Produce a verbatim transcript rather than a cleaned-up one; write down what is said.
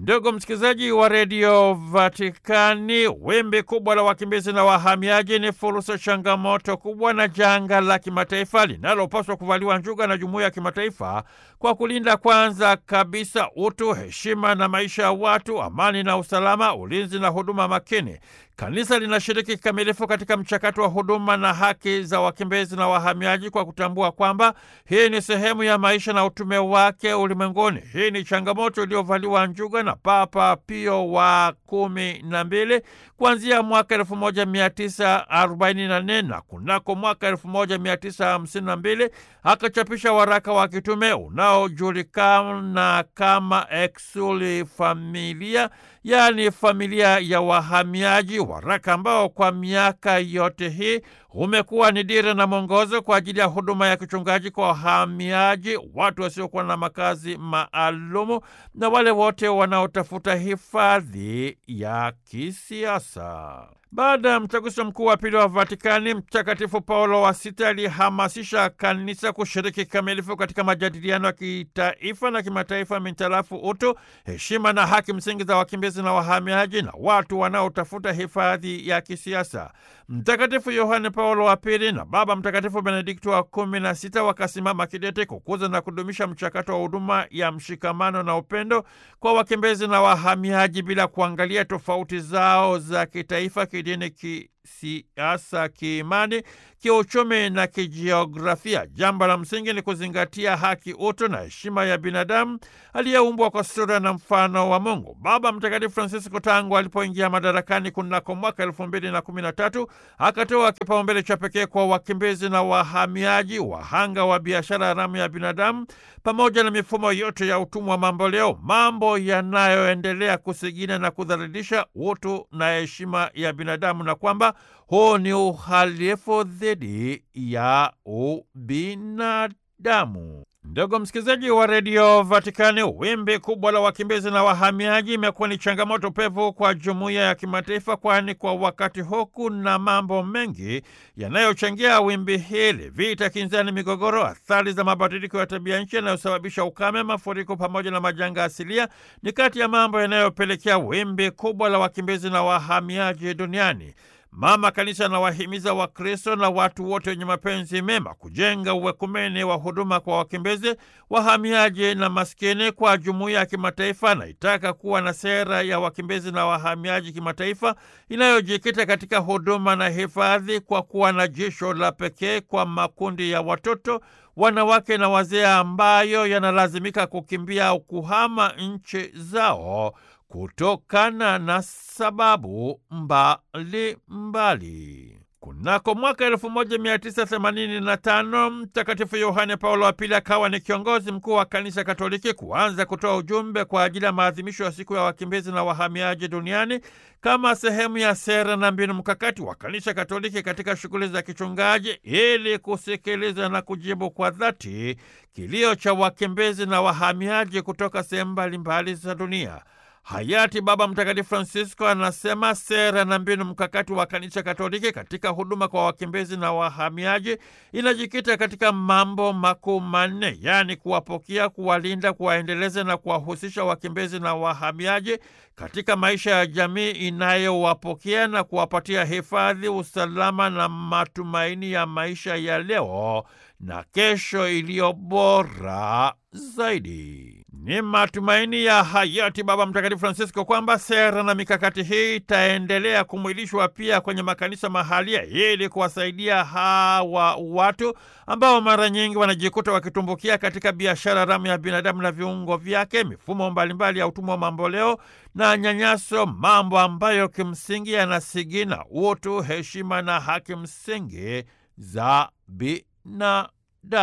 Ndugu msikilizaji wa redio Vatikani, wimbi kubwa la wakimbizi na wahamiaji ni fursa, changamoto kubwa na janga la kimataifa linalopaswa kuvaliwa njuga na jumuiya ya kimataifa kwa kulinda kwanza kabisa utu, heshima na maisha ya watu, amani na usalama, ulinzi na huduma makini. Kanisa linashiriki kikamilifu katika mchakato wa huduma na haki za wakimbizi na wahamiaji kwa kutambua kwamba hii ni sehemu ya maisha na utume wake ulimwenguni. Hii ni changamoto iliyovaliwa njuga na Papa Pio wa kumi na mbili kuanzia mwaka elfu moja mia tisa arobaini na nne na kunako mwaka elfu moja mia tisa hamsini na mbili akachapisha waraka wa kitume unaojulikana kama Exsuli Familia, yaani familia ya wahamiaji, waraka ambao kwa miaka yote hii umekuwa ni dira na mwongozo kwa ajili ya huduma ya kichungaji kwa wahamiaji, watu wasiokuwa na makazi maalumu na wale wote wanaotafuta hifadhi ya kisiasa. Baada ya mtaguso mkuu wa pili wa Vatikani, Mtakatifu Paulo wa Sita alihamasisha kanisa kushiriki kikamilifu katika majadiliano ya kitaifa na kimataifa mintarafu utu, heshima na haki msingi za wakimbizi na wahamiaji na watu wanaotafuta hifadhi ya kisiasa. Mtakatifu Yohane Paulo wa Pili na Baba Mtakatifu Benedikto wa kumi na sita wakasimama kidete kukuza na kudumisha mchakato wa huduma ya mshikamano na upendo kwa wakimbizi na wahamiaji bila kuangalia tofauti zao za kitaifa, kidini, kisiasa, kiimani, kiuchumi na kijiografia. Jambo la msingi ni kuzingatia haki, utu na heshima ya binadamu aliyeumbwa kwa sura na mfano wa Mungu. Baba Mtakatifu Francisco tangu alipoingia madarakani kunako mwaka elfu mbili na kumi na tatu akatoa kipaumbele cha pekee kwa wakimbizi na wahamiaji, wahanga wa biashara haramu ya binadamu pamoja na mifumo yote ya utumwa mamboleo, mambo yanayoendelea kusigina na kudhalilisha utu na heshima ya binadamu, na kwamba huu ni uhalifu dhidi ya ubinadamu. Ndugu msikilizaji wa redio Vatikani, wimbi kubwa la wakimbizi na wahamiaji imekuwa ni changamoto pevu kwa jumuiya ya kimataifa, kwani kwa wakati huu kuna mambo mengi yanayochangia wimbi hili: vita, kinzani, migogoro, athari za mabadiliko ya tabia nchi yanayosababisha ukame, mafuriko pamoja na majanga asilia ni kati ya mambo yanayopelekea wimbi kubwa la wakimbizi na wahamiaji duniani. Mama Kanisa anawahimiza Wakristo na watu wote wenye mapenzi mema kujenga uwekumene wa huduma kwa wakimbizi, wahamiaji na maskini kwa jumuiya ya kimataifa. Anaitaka kuwa na sera ya wakimbizi na wahamiaji kimataifa inayojikita katika huduma na hifadhi, kwa kuwa na jisho la pekee kwa makundi ya watoto, wanawake na wazee ambayo yanalazimika kukimbia au kuhama nchi zao kutokana na sababu mbali mbali. Kunako mwaka elfu moja mia tisa themanini na tano Mtakatifu Yohane Paulo wa Pili akawa ni kiongozi mkuu wa Kanisa Katoliki kuanza kutoa ujumbe kwa ajili ya maadhimisho ya siku ya wakimbizi na wahamiaji duniani kama sehemu ya sera na mbinu mkakati wa Kanisa Katoliki katika shughuli za kichungaji, ili kusikiliza na kujibu kwa dhati kilio cha wakimbizi na wahamiaji kutoka sehemu mbalimbali za dunia. Hayati Baba Mtakatifu Francisco anasema sera na mbinu mkakati wa Kanisa Katoliki katika huduma kwa wakimbizi na wahamiaji inajikita katika mambo makuu manne, yaani kuwapokea, kuwalinda, kuwaendeleza na kuwahusisha wakimbizi na wahamiaji katika maisha ya jamii inayowapokea na kuwapatia hifadhi, usalama na matumaini ya maisha ya leo na kesho iliyo bora zaidi. Ni matumaini ya hayati Baba Mtakatifu Francisco kwamba sera na mikakati hii itaendelea kumwilishwa pia kwenye makanisa mahalia, ili kuwasaidia hawa watu ambao mara nyingi wanajikuta wakitumbukia katika biashara haramu ya binadamu na viungo vyake, mifumo mbalimbali ya utumwa mamboleo na nyanyaso, mambo ambayo kimsingi yanasigina utu, heshima na haki msingi za binadamu.